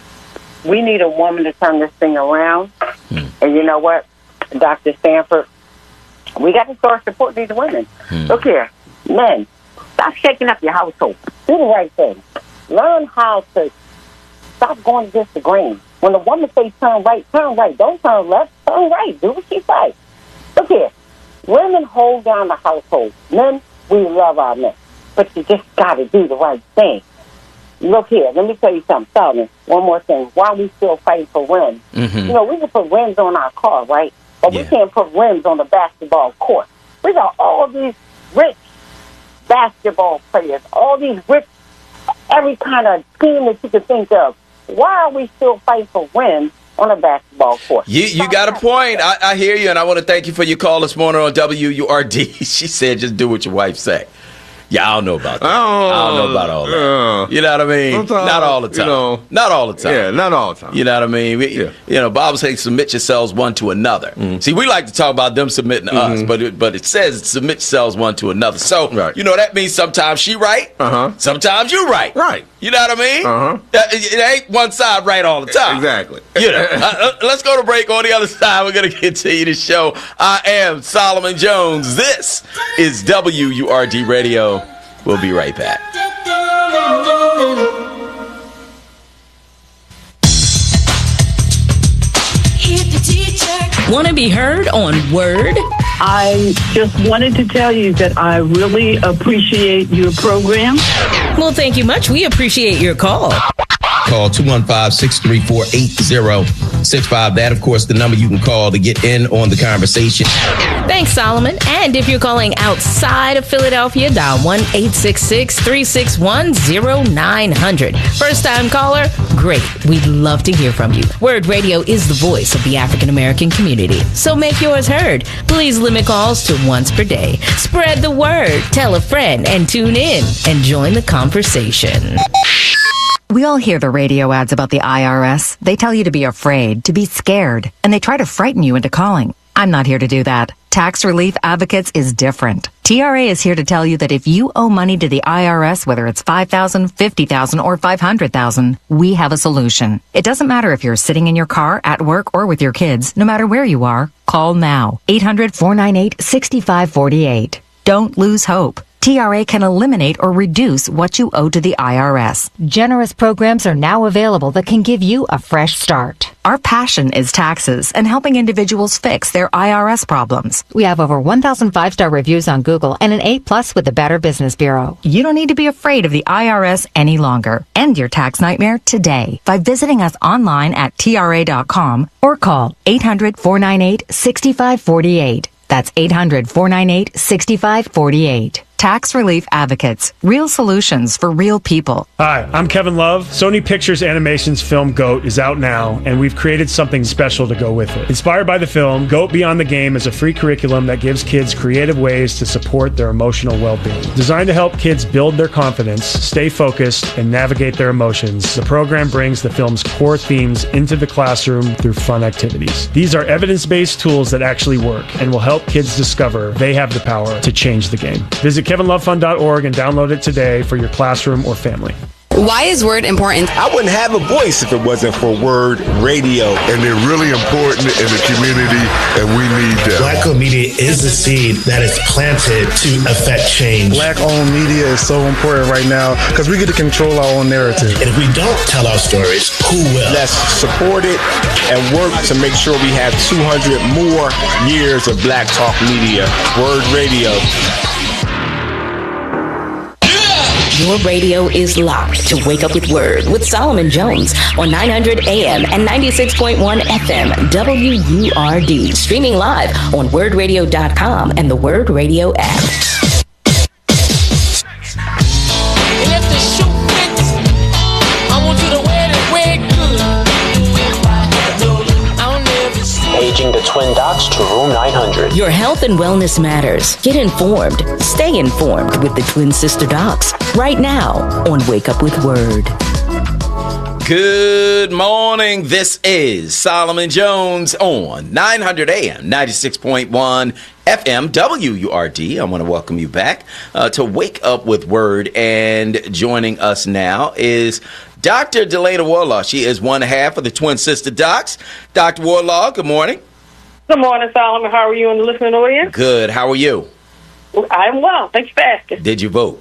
Speaker 12: we need a woman to turn this thing around. Hmm. And you know what, Doctor Stanford, we got to start supporting these women. Hmm. Look here, men, stop shaking up your household. Do the right thing. Learn how to stop going against the grain. When a woman says turn right, turn right. Don't turn left, turn right. Do what she says. Look here, women hold down the household. Men, we love our men. But you just got to do the right thing. Look here, let me tell you something, Solomon. One more thing. Why we still fighting for rims? Mm-hmm. You know, we can put rims on our car, right? But yeah. we can't put rims on the basketball court. We got all these rich basketball players, all these rich, every kind of team that you can think of. Why are we still fighting for rims on a basketball court?
Speaker 2: You you got a point. I, I hear you, and I want to thank you for your call this morning on W U R D. She said, just do what your wife say. Yeah, I don't know about that. Oh, I don't know about all that. Uh, you know what I mean? Not all the time. You know, not all the time.
Speaker 1: Yeah, not all the time.
Speaker 2: You know what I mean? We, yeah. You know, Bible says submit yourselves one to another. Mm-hmm. See, we like to talk about them submitting to mm-hmm. us, but it, but it says submit yourselves one to another. So, right. you know, that means sometimes she right, uh-huh. sometimes you right.
Speaker 1: Right.
Speaker 2: You know what I mean?
Speaker 1: Uh-huh.
Speaker 2: It, it ain't one side right all the time.
Speaker 1: Exactly.
Speaker 2: You know. uh, let's go to break. On the other side, we're going to continue the show. I am Solomon Jones. This is W U R D Radio. We'll be right back.
Speaker 3: Want to be heard on Word?
Speaker 13: I just wanted to tell you that I really appreciate your program.
Speaker 3: Well, thank you much. We appreciate your call.
Speaker 2: Call two one five, six three four, eight zero six five. That, of course, the number you can call to get in on the conversation.
Speaker 3: Thanks, Solomon. And if you're calling outside of Philadelphia, dial one eight six six, three six one, zero nine zero zero. First-time caller? Great. We'd love to hear from you. Word Radio is the voice of the African-American community. So make yours heard. Please limit calls to once per day. Spread the word. Tell a friend and tune in and join the conversation.
Speaker 14: We all hear the radio ads about the I R S. They tell you to be afraid, to be scared, and they try to frighten you into calling. I'm not here to do that. Tax Relief Advocates is different. T R A is here to tell you that if you owe money to the I R S, whether it's five thousand dollars, fifty thousand dollars, or five hundred thousand dollars, we have a solution. It doesn't matter if you're sitting in your car, at work, or with your kids. No matter where you are, call now. eight hundred, four nine eight, six five four eight. Don't lose hope. T R A can eliminate or reduce what you owe to the I R S.
Speaker 15: Generous programs are now available that can give you a fresh start.
Speaker 14: Our passion is taxes and helping individuals fix their I R S problems.
Speaker 15: We have over one thousand five-star reviews on Google and an A plus with the Better Business Bureau.
Speaker 14: You don't need to be afraid of the I R S any longer. End your tax nightmare today by visiting us online at T R A dot com or call eight hundred, four nine eight, six five four eight. That's eight hundred, four nine eight, six five four eight. Tax Relief Advocates. Real solutions for real people.
Speaker 16: Hi, I'm Kevin Love. Sony Pictures Animation's film GOAT is out now, and we've created something special to go with it. Inspired by the film, GOAT Beyond the Game is a free curriculum that gives kids creative ways to support their emotional well-being. Designed to help kids build their confidence, stay focused, and navigate their emotions, the program brings the film's core themes into the classroom through fun activities. These are evidence-based tools that actually work and will help kids discover they have the power to change the game. Visit kevin love fund dot org and download it today for your classroom or family.
Speaker 17: Why is Word important?
Speaker 18: I wouldn't have a voice if it wasn't for Word Radio.
Speaker 19: And they're really important in the community, and we need them.
Speaker 20: Black-owned media is the seed that is planted to affect change.
Speaker 21: Black-owned media is so important right now because we get to control our own narrative.
Speaker 20: And if we don't tell our stories, who will?
Speaker 18: Let's support it and work to make sure we have two hundred more years of Black Talk Media. Word Radio.
Speaker 3: Your radio is locked to Wake Up with Word with Solomon Jones on nine hundred A M and ninety-six point one F M W U R D. Streaming live on word radio dot com and the Word Radio app.
Speaker 22: Paging the Twin Docs to room nine hundred.
Speaker 3: Your health and wellness matters. Get informed. Stay informed with the Twin Sister Docs right now on Wake Up with Word.
Speaker 2: Good morning. This is Solomon Jones on nine hundred A M, ninety-six point one F M W U R D. I want to welcome you back uh, to Wake Up with Word. And joining us now is Doctor Delana Warlaw. She is one half of the Twin Sister Docs. Doctor Warlaw, good morning.
Speaker 23: Good morning, Solomon. How are you in the listening audience?
Speaker 2: Good. How are you?
Speaker 23: I'm well. Thanks for asking.
Speaker 2: Did you vote?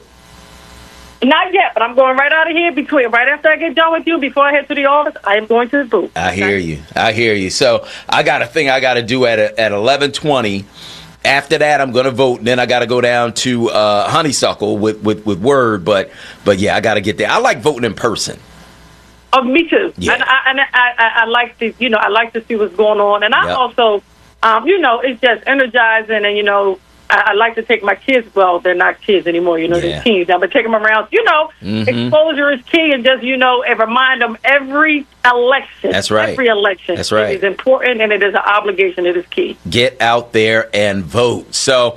Speaker 23: Not yet, but I'm going right out of here between right after I get done with you. Before I head to the office, I am going to vote.
Speaker 2: I hear you. I hear you. So I got a thing I got to do at a, at eleven twenty. After that, I'm going to vote. And then I got to go down to uh, Honeysuckle with, with, with Word. But but yeah, I got to get there. I like voting in person.
Speaker 23: Oh, me too.
Speaker 2: Yeah.
Speaker 23: And, I, and I, I, I like to, you know, I like to see what's going on. And I
Speaker 2: Yep.
Speaker 23: also, um, you know, it's just energizing. And, you know, I, I like to take my kids. Well, they're not kids anymore. You know,
Speaker 2: Yeah.
Speaker 23: they're teens. I'm going to take them around. You know,
Speaker 2: Mhm.
Speaker 23: exposure is key. And just, you know, and remind them every election.
Speaker 2: That's right.
Speaker 23: Every election.
Speaker 2: That's right.
Speaker 23: It is important and it is an obligation. It is key.
Speaker 2: Get out there and vote. So,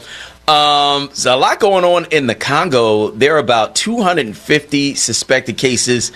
Speaker 2: um, there's a lot going on in the Congo. There are about two hundred fifty suspected cases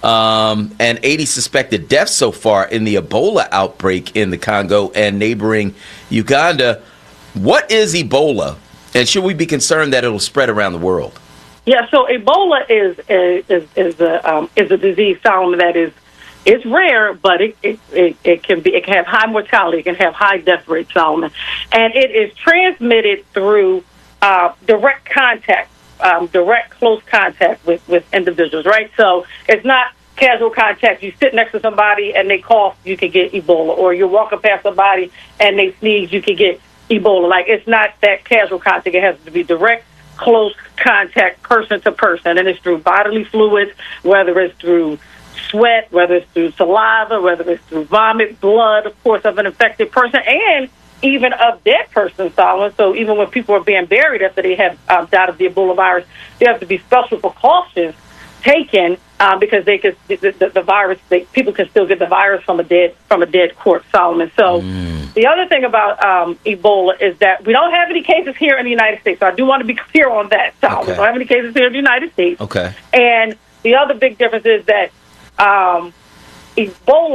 Speaker 2: um, and eighty suspected deaths so far in the Ebola outbreak in the Congo and neighboring Uganda. What is Ebola, and should we be concerned that it will spread around the world?
Speaker 23: Yeah, so Ebola is is is, is a um, is a disease, Solomon, that is it's rare, but it, it it it can be it can have high mortality, it can have high death rate, Solomon, and it is transmitted through uh, direct contact, um, direct close contact with with individuals, right? So it's not casual contact. You sit next to somebody and they cough, you can get Ebola, or you're walking past somebody and they sneeze, you can get Ebola. Like, it's not that casual contact. It has to be direct, close contact, person to person, and it's through bodily fluids, whether it's through sweat, whether it's through saliva, whether it's through vomit, blood, of course, of an infected person, and even of dead persons, Solomon. So even when people are being buried after they have um, died of the Ebola virus, there have to be special precautions taken um, because they could the, the, the virus. They, people can still get the virus from a dead from a dead corpse, Solomon. So mm. the other thing about um, Ebola is that we don't have any cases here in the United States. So I do want to be clear on that, Solomon.
Speaker 2: Okay.
Speaker 23: We don't have any cases here in the United States.
Speaker 2: Okay.
Speaker 23: And the other big difference is that um, Ebola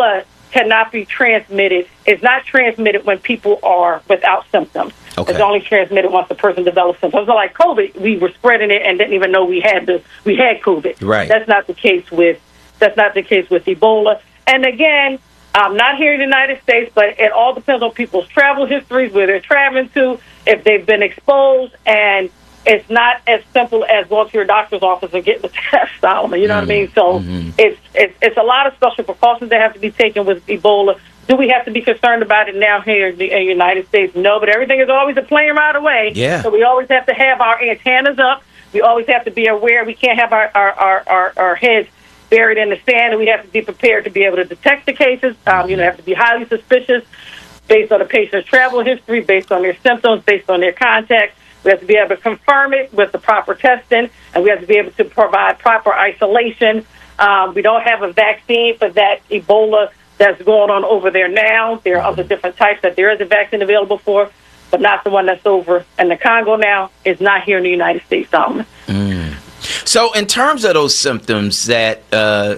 Speaker 23: cannot be transmitted, is not transmitted when people are without symptoms.
Speaker 2: Okay.
Speaker 23: It's only transmitted once the person develops symptoms. So like COVID, we were spreading it and didn't even know we had the we had COVID.
Speaker 2: Right.
Speaker 23: That's not the case with that's not the case with Ebola. And again, um, not here in the United States, but it all depends on people's travel histories, where they're traveling to, if they've been exposed, and it's not as simple as going to your doctor's office and getting the test, Solomon. You know mm-hmm. what I mean? So mm-hmm. it's, it's it's a lot of special precautions that have to be taken with Ebola. Do we have to be concerned about it now here in the, in the United States? No, but everything is always a plane ride away.
Speaker 2: Yeah.
Speaker 23: So we always have to have our antennas up. We always have to be aware. We can't have our, our, our, our, our heads buried in the sand, and we have to be prepared to be able to detect the cases. Um, you know, have to be highly suspicious based on the patient's travel history, based on their symptoms, based on their contacts. We have to be able to confirm it with the proper testing, and we have to be able to provide proper isolation. Um, we don't have a vaccine for that Ebola that's going on over there now. There are other different types that there is a vaccine available for, but not the one that's over in the Congo now. It's not here in the United States, Solomon.
Speaker 2: Mm. So in terms of those symptoms that uh,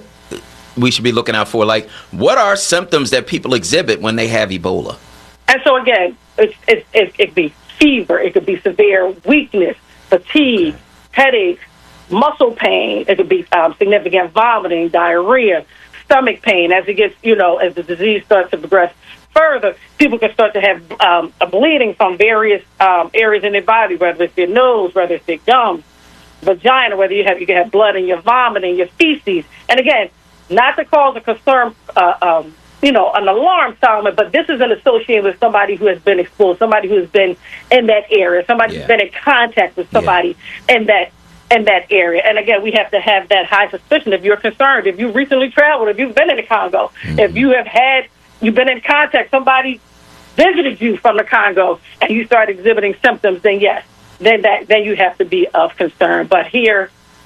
Speaker 2: we should be looking out for, like what are symptoms that people exhibit when they have Ebola?
Speaker 23: And so, again, it's, it's, it, it could be fever. It could be severe weakness, fatigue, okay. headache, muscle pain. It could be um, significant vomiting, diarrhea, stomach pain. As it gets, you know, as the disease starts to progress further, people can start to have um, a bleeding from various um, areas in their body, whether it's their nose, whether it's their gums, vagina, whether you have you can have blood in your vomiting, your feces. And again, not to cause a concern, uh, um, you know, an alarm, Solomon, but this isn't associated with somebody who has been exposed, somebody who has been in that area, somebody yeah. who's been in contact with somebody yeah. in that in that area. And again, we have to have that high suspicion. If you're concerned, if you recently traveled, if you've been in the Congo, mm-hmm. if you have had, you've been in contact, somebody visited you from the Congo, and you start exhibiting symptoms, then yes, then that then you have to be of concern. But here,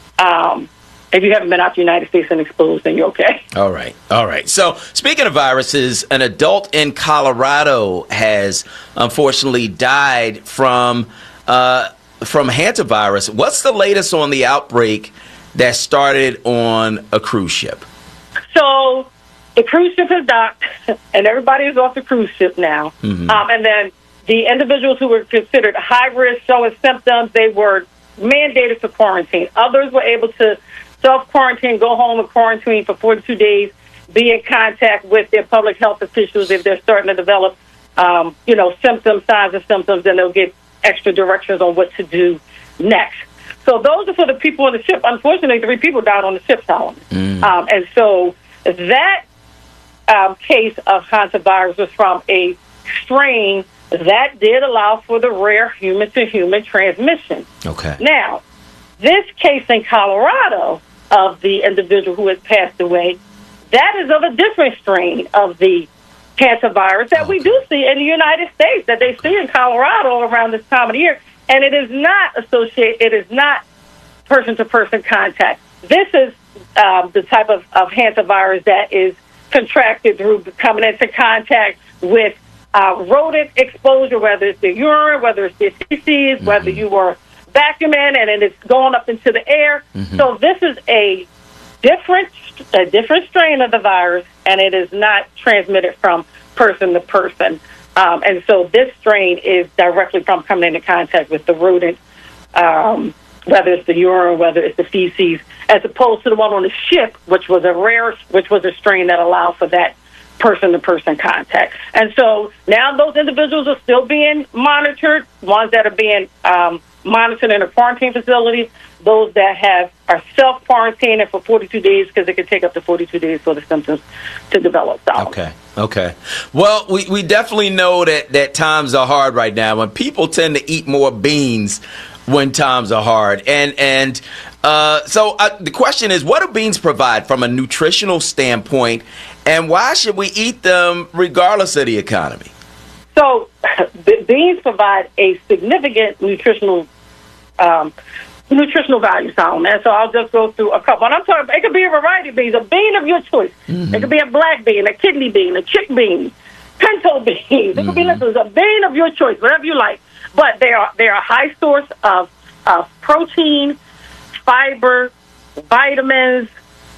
Speaker 23: um, if you haven't been out to the United States and exposed, then you're okay.
Speaker 2: All right. All right. So speaking of viruses, an adult in Colorado has unfortunately died from uh, from hantavirus. What's the latest on the outbreak that started on a cruise ship?
Speaker 23: So the cruise ship is docked, and everybody is off the cruise ship now. Mm-hmm. Um, and then the individuals who were considered high risk, showing symptoms, they were mandated to quarantine. Others were able to self-quarantine, go home and quarantine for forty-two days, be in contact with their public health officials if they're starting to develop, um, you know, symptoms, signs of symptoms, then they'll get extra directions on what to do next. So those are for the people on the ship. Unfortunately, three people died on the ship, Solomon. Mm. Um, and so that um, case of hantavirus was from a strain that did allow for the rare human-to-human transmission.
Speaker 2: Okay.
Speaker 23: Now, this case in Colorado of the individual who has passed away, that is of a different strain of the hantavirus that okay. we do see in the United States, that they see in Colorado around this time of the year, and it is not associated, it is not person-to-person contact. This is um, the type of, of hantavirus that is contracted through coming into contact with uh, rodent exposure, whether it's the urine, whether it's the feces, mm-hmm. whether you were vacuuming and it's going up into the air. Mm-hmm. So this is a different a different strain of the virus, and it is not transmitted from person to person. Um, and so this strain is directly from coming into contact with the rodent, um, whether it's the urine, whether it's the feces, as opposed to the one on the ship, which was a rare, which was a strain that allowed for that person-to-person contact. And so now those individuals are still being monitored, ones that are being um, monitored in a quarantine facility, those that have are self-quarantining for forty-two days, because it can take up to forty-two days for the symptoms to develop. So.
Speaker 2: Okay, okay. Well, we, we definitely know that, that times are hard right now, and people tend to eat more beans when times are hard. And and uh, so uh, the question is, what do beans provide from a nutritional standpoint, and why should we eat them regardless of the economy?
Speaker 23: So beans provide a significant nutritional um, nutritional value, Solomon. So I'll just go through a couple. And I'm talking about, it could be a variety of beans, a bean of your choice. Mm-hmm. It could be a black bean, a kidney bean, a chick bean, pinto beans. It mm-hmm. could be listen, a bean of your choice, whatever you like. But they are they are a high source of, of protein, fiber, vitamins,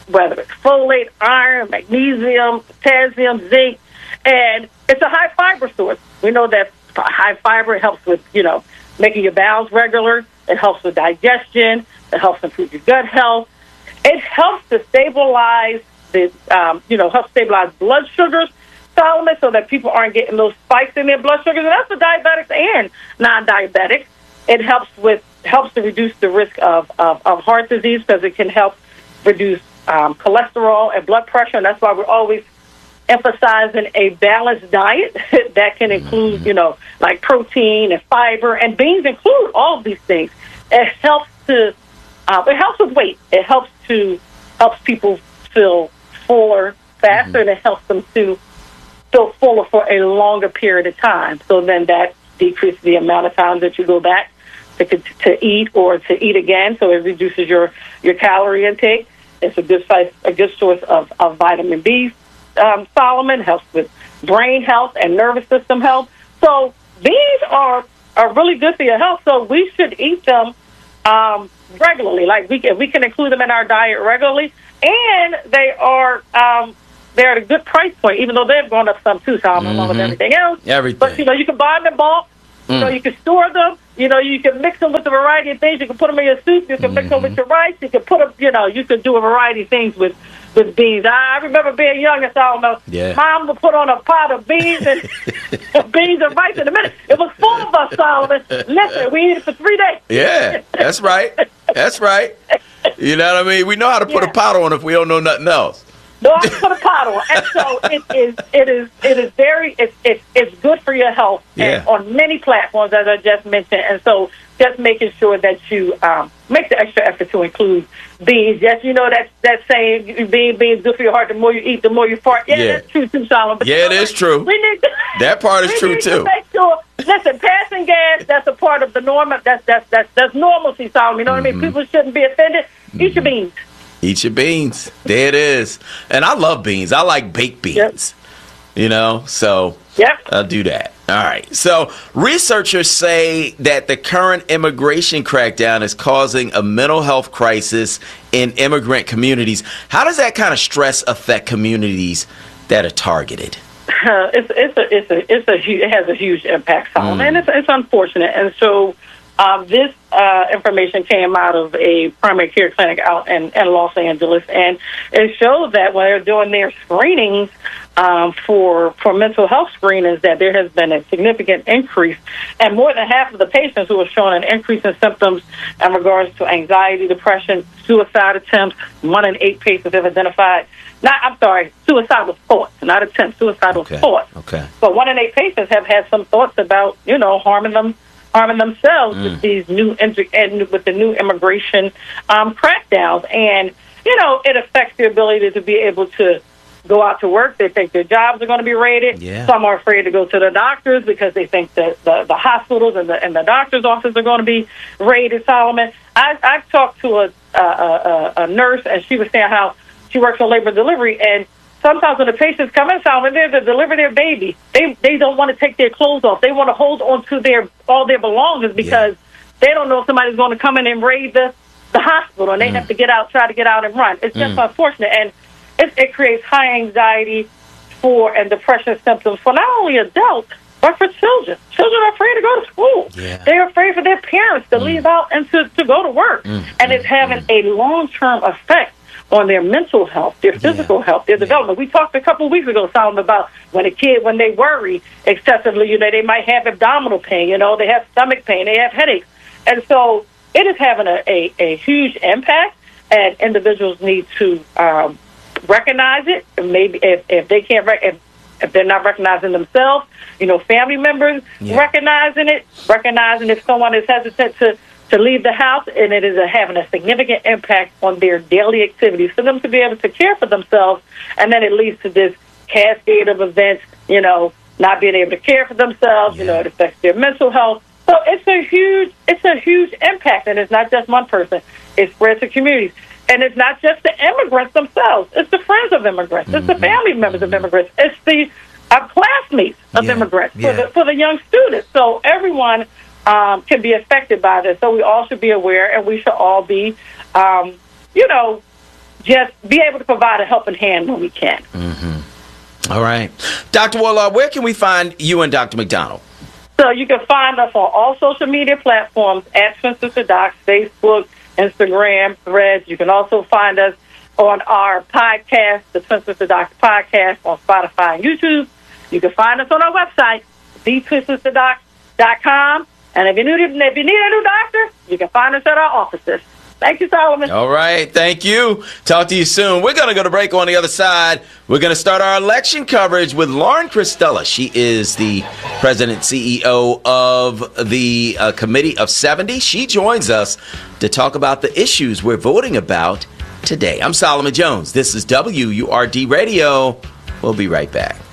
Speaker 23: whether it's folate, iron, magnesium, potassium, zinc, and it's a high fiber source. We know that high fiber helps with, you know, making your bowels regular. It helps with digestion. It helps improve your gut health. It helps to stabilize the, um, you know, helps stabilize blood sugars, Solomon, so that people aren't getting those spikes in their blood sugars. And that's for diabetics and non-diabetics. It helps with helps to reduce the risk of, of, of heart disease because it can help reduce um, cholesterol and blood pressure. And that's why we're always emphasizing a balanced diet that can include, you know, like protein and fiber, and beans include all of these things. It helps to, uh, it helps with weight. It helps to, helps people feel fuller faster, mm-hmm. and it helps them to feel fuller for a longer period of time. So then that decreases the amount of times that you go back to, to eat or to eat again. So it reduces your, your calorie intake. It's a good size, a good source of, of vitamin B. Um, Solomon helps with brain health and nervous system health. So these are are really good for your health. So we should eat them um, regularly. Like we can, we can include them in our diet regularly, and they are um, they're at a good price point, even though they've gone up some too, Solomon, mm-hmm. along with everything else.
Speaker 2: Everything.
Speaker 23: But you know, you can buy them in bulk. Mm. You know, you can store them. You know, you can mix them with a variety of things. You can put them in your soup. You can mm-hmm. mix them with your rice. You can put them. You know, you can do a variety of things with. with beans. I remember being young and Solomon. Yeah. Mom would put on a pot of beans and beans and rice in a minute. It was full of us, Solomon. Listen, we eat it for three days.
Speaker 2: Yeah, that's right. That's right. You know what I mean? We know how to put yeah. a pot on if we don't know nothing else.
Speaker 23: No, I put a pot on. And so it is it is it is very it's it's it's good for your health
Speaker 2: yeah.
Speaker 23: and on many platforms, as I just mentioned. And so just making sure that you um, make the extra effort to include beans. Yes, you know that that saying, being beans good for your heart. The more you eat, the more you fart. Yeah, yeah. that's true too, Solomon. But
Speaker 2: yeah,
Speaker 23: you know,
Speaker 2: it is true.
Speaker 23: We need to,
Speaker 2: that part is true
Speaker 23: need
Speaker 2: too.
Speaker 23: To make sure. Listen, passing gas, that's a part of the norm. That's that's that's that's normalcy, Solomon. You know mm-hmm. what I mean? People shouldn't be offended. Mm-hmm. Eat your beans.
Speaker 2: Eat your beans. There it is. And I love beans. I like baked beans. Yep. You know, so
Speaker 23: yep.
Speaker 2: I'll do that. All right. So researchers say that the current immigration crackdown is causing a mental health crisis in immigrant communities. How does that kind of stress affect communities that are targeted?
Speaker 23: Uh, it's it's a it's a it's a it has a huge impact, Solomon, mm. and it's it's unfortunate. And so um, this uh, information came out of a primary care clinic out in, in Los Angeles, and it showed that when they're doing their screenings um, for for mental health screenings, that there has been a significant increase, and more than half of the patients who are showing an increase in symptoms in regards to anxiety, depression, suicide attempts. One in eight patients have identified. Not, I'm sorry, suicidal thoughts, not attempts, suicidal
Speaker 2: okay.
Speaker 23: thoughts.
Speaker 2: Okay.
Speaker 23: But one in eight patients have had some thoughts about, you know, harming them, harming themselves mm. with these new and with the new immigration um, crackdowns, and you know, it affects their ability to be able to go out to work. They think their jobs are going to be raided.
Speaker 2: Yeah.
Speaker 23: Some are afraid to go to the doctors because they think that the, the hospitals and the and the doctor's offices are going to be raided. Solomon, I I talked to a a, a a nurse, and she was saying how she works on labor delivery, and sometimes when the patients come in, Solomon, they're to deliver their baby. They they don't want to take their clothes off. They want to hold on to their all their belongings because yeah. they don't know if somebody's going to come in and raid the, the hospital, and they mm. have to get out, try to get out and run. It's just mm. unfortunate, and it, it creates high anxiety for and depression symptoms for not only adults, but for children. Children are afraid to go to school.
Speaker 2: Yeah.
Speaker 23: They're afraid for their parents to mm. leave out and to, to go to work. Mm. And it's having mm. a long-term effect on their mental health, their physical yeah. health, their yeah. development. We talked a couple of weeks ago, Solomon, about when a kid, when they worry excessively, you know, they might have abdominal pain, you know, they have stomach pain, they have headaches. And so it is having a, a, a huge impact, and individuals need to um, recognize it. And maybe if, if they can't, rec- if, if they're not recognizing themselves, you know, family members yeah. recognizing it, recognizing if someone is hesitant to to leave the house, and it is a, having a significant impact on their daily activities for them to be able to care for themselves, and then it leads to this cascade of events, you know, not being able to care for themselves, yeah. you know, it affects their mental health. So it's a huge, it's a huge impact, and it's not just one person. It spreads to communities. And it's not just the immigrants themselves. It's the friends of immigrants. Mm-hmm. It's the family members of immigrants. It's the uh, classmates of yeah. immigrants yeah. for, the, for the young students. So everyone Um, can be affected by this. So we all should be aware, and we should all be, um, you know, just be able to provide a helping hand when we can.
Speaker 2: Mm-hmm. All right. Doctor Warlaw, where can we find you and Doctor McDonald?
Speaker 23: So you can find us on all social media platforms at Twin Sister Docs, Facebook, Instagram, Threads. You can also find us on our podcast, the Twin Sister Docs podcast, on Spotify and YouTube. You can find us on our website, the twin sister docs dot com. And if you, need, if you need a new doctor, you can find us at our offices. Thank you, Solomon.
Speaker 2: All right. Thank you. Talk to you soon. We're going to go to break. On the other side, we're going to start our election coverage with Lauren Cristella. She is the president C E O of the uh, Committee of seventy. She joins us to talk about the issues we're voting about today. I'm Solomon Jones. This is W U R D Radio. We'll be right back.